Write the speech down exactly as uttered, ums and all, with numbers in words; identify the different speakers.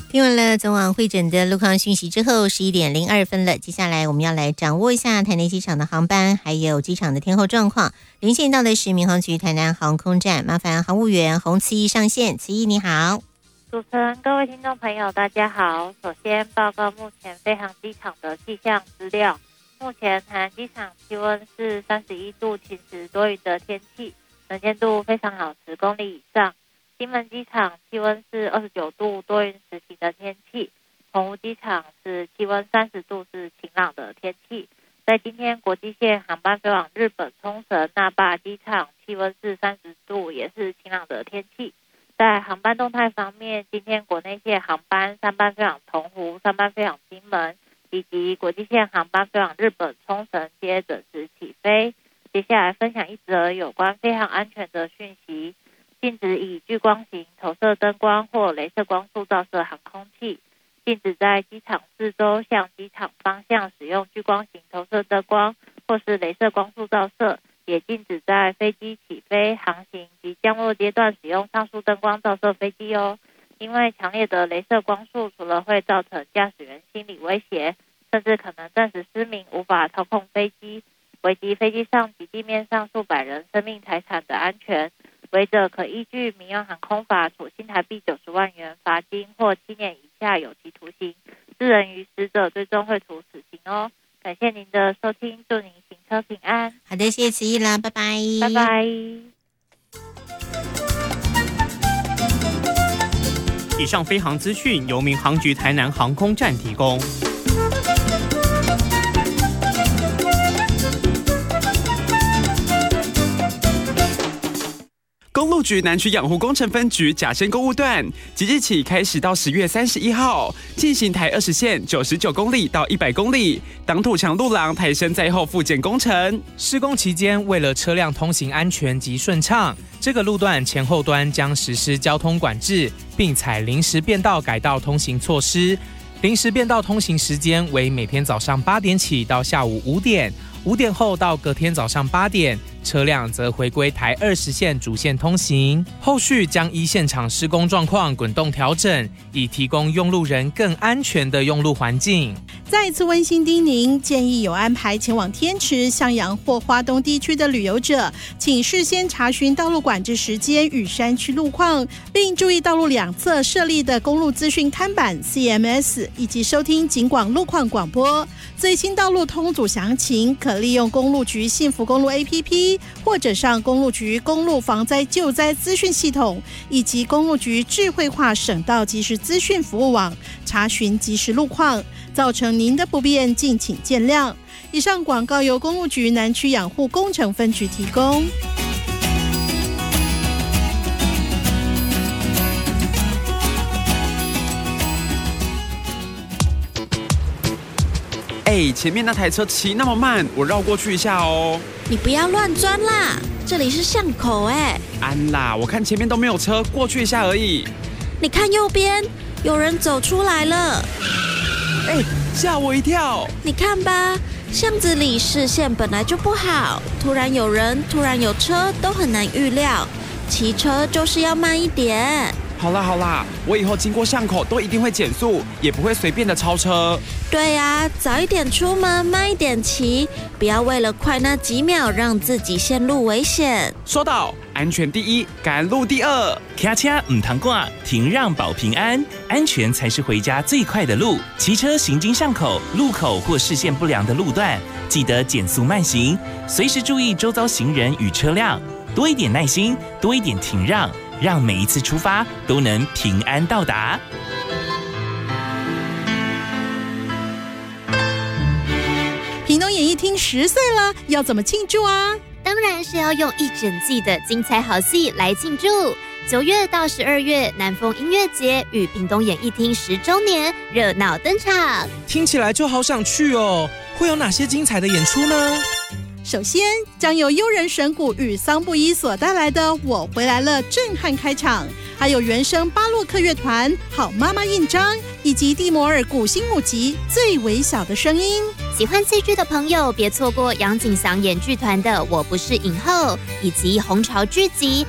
Speaker 1: 听完了昨晚会诊的路况讯息之后，十一点零二分了。接下来我们要来掌握一下台南机场的航班，还有机场的天候状况。连线到的是民航局台南航空站，麻烦航务员洪慈怡上线。慈怡你好。
Speaker 2: 主持人、各位听众朋友大家好。首先报告目前飞航机场的气象资料。目前台南机场气温是三十一度，晴时多云的天气，能见度非常好，十公里以上。金门机场气温是二十九度，多云时晴的天气。澎湖机场是气温三十度，是晴朗的天气。在今天国际线航班飞往日本冲绳那霸机场，气温是三十度，也是晴朗的天气。在航班动态方面，今天国内线航班三班飞往澎湖，三班飞往金门，以及国际线航班飞往日本冲绳皆准时起飞。接下来分享一则有关飞航安全的讯息。禁止以聚光型投射灯光或雷射光束照射航空器，禁止在机场四周向机场方向使用聚光型投射灯光或是雷射光束照射，也禁止在飞机起飞、航行及降落阶段使用上述灯光照射飞机哦。因为强烈的雷射光束除了会造成驾驶员心理威胁，甚至可能暂时失明，无法操控飞机，危及飞机上及地面上数百人生命财产的安全。违者可依据民用航空法处新台币九十万元罚金或七年以下有期徒刑，致人于死者最终会处死刑哦。感谢您的收听，祝您行车平安。
Speaker 1: 好的，谢谢慈怡啦，拜拜，
Speaker 2: 拜拜。
Speaker 3: 以上飞航资讯由民航局台南航空站提供。
Speaker 4: 公路局南区养护工程分局甲仙公路段即日起开始到十月三十一号进行台二十线九十九公里到一百公里挡土墙路廊抬升在后复建工程。
Speaker 5: 施工期间，为了车辆通行安全及顺畅，这个路段前后端将实施交通管制，并采临时变道改道通行措施。临时变道通行时间为每天早上八点起到下午五点，五点后到隔天早上八点，车辆则回归台二十线主线通行。后续将依现场施工状况滚动调整，以提供用路人更安全的用路环境。
Speaker 6: 再一次温馨叮咛，建议有安排前往天池、向阳或花东地区的旅游者，请事先查询道路管制时间与山区路况，并注意道路两侧设立的公路资讯看板 C M S， 以及收听警广路况广播。最新道路通组详情可利用公路局幸福公路 A P P， 或者上公路局公路防灾救灾资讯系统，以及公路局智慧化省道即时资讯服务网查询即时路况。造成您的不便，敬请见谅。以上广告由公路局南区养护工程分局提供。
Speaker 4: 哎，前面那台车骑那么慢，我绕过去一下哦。
Speaker 7: 你不要乱钻啦，这里是巷口哎。
Speaker 4: 安啦，我看前面都没有车，过去一下而已。
Speaker 7: 你看右边，有人走出来了。
Speaker 4: 哎，吓我一跳！
Speaker 7: 你看吧，巷子里视线本来就不好，突然有人，突然有车，都很难预料。骑车就是要慢一点。
Speaker 4: 好啦好啦，我以后经过巷口都一定会减速，也不会随便的超车。
Speaker 7: 对啊，早一点出门，慢一点骑，不要为了快那几秒让自己陷入危险。
Speaker 4: 说到安全第一，赶路第二。
Speaker 8: 卡卡唔通挂，停让保平安，安全才是回家最快的路。骑车行经巷口、路口或视线不良的路段，记得减速慢行，随时注意周遭行人与车辆，多一点耐心，多一点停让，让每一次出发都能平安到达。
Speaker 6: 屏东演艺厅十岁了，要怎么庆祝啊？
Speaker 9: 当然是要用一整季的精彩好戏来庆祝。九月到十二月，南风音乐节与屏东演艺厅十周年热闹登场。
Speaker 5: 听起来就好想去哦，会有哪些精彩的演出呢？
Speaker 6: 首先将由悠人神鼓与桑布伊所带来的《我回来了》震撼开场，还有原声巴洛克乐团好妈妈印章，以及蒂摩尔古新舞集最微小的声音。
Speaker 9: 喜欢戏剧的朋友别错过杨景祥演剧团的《我不是影后》，以及红潮剧集